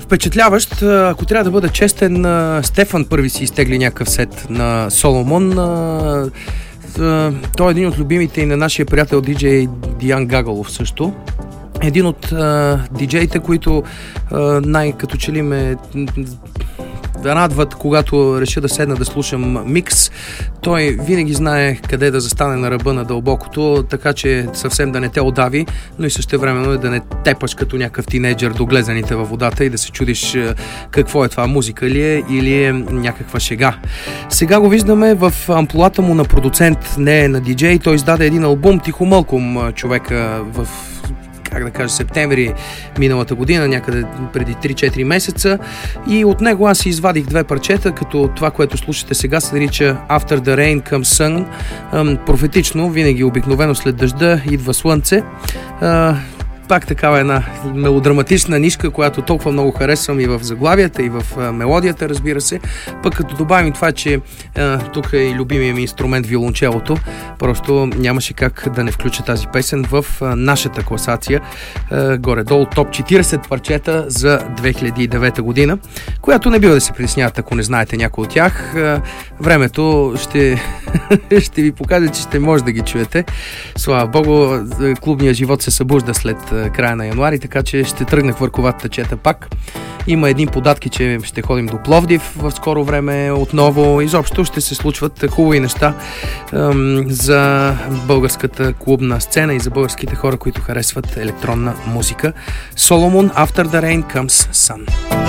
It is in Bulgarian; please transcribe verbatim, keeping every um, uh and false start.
впечатляващ. Ако трябва да бъда честен, Стефан първи си изтегли някакъв сет на Соломон. Той е един от любимите и на нашия приятел диджей Диан Гагалов също. Един от диджеите, които най-като че ли ме радват, когато реша да седна да слушам микс. Той винаги знае къде да застане на ръба на дълбокото, така че съвсем да не те удави, но и същевременно да не тепаш като някакъв тинейджър до глезаните във водата и да се чудиш какво е това, музика ли е или е някаква шега. Сега го виждаме в амплоата му на продуцент, не на диджей. Той издаде един албум тихомълком, човека, в как да кажа, септември миналата година, някъде преди три-четири месеца, и от него аз си извадих две парчета, като това, което слушате сега, се нарича After the Rain Comes Sun. Профетично, винаги обикновено след дъжда идва слънце. Пак такава една мелодраматична нишка, която толкова много харесвам и в заглавията, и в а, мелодията, разбира се. Пък като добавим това, че а, тук е и любимия ми инструмент виолончелото, просто нямаше как да не включа тази песен в а, нашата класация, а, горе-долу топ четиридесет парчета за две хиляди и девета година, която не бива да се притеснявате, ако не знаете някой от тях. А, времето ще, ще ви покаже, че ще може да ги чуете. Слава Богу, клубният живот се събужда след края на януари, така че ще тръгна хвърковата чета пак. Има едни податки, че ще ходим до Пловдив в скоро време отново. Изобщо ще се случват хубави неща ем, за българската клубна сцена и за българските хора, които харесват електронна музика. Соломон, After the Rain Comes Sun.